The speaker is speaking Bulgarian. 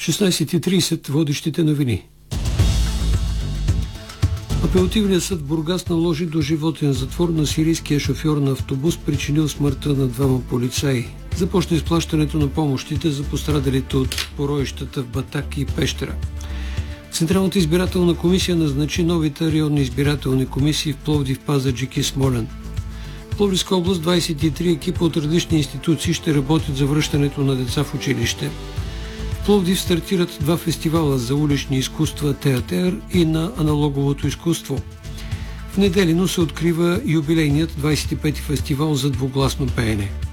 16:30 водещите новини. Апелативният съд в Бургас наложи доживотен затвор на сирийския шофьор на автобус, причинил смъртта на двама полицаи. Започна изплащането на помощите за пострадалите от пороищата в Батак и Пещера. Централната избирателна комисия назначи новите районни избирателни комисии в Пловдив, Пазарджик и Смолян. В Пловдивска област 23 екипа от различни институции ще работят за връщането на деца в училище. В Пловдив стартират 2 фестивала за улични изкуства театър и на аналоговото изкуство. В Неделино се открива юбилейният 25-ти фестивал за двугласно пеене.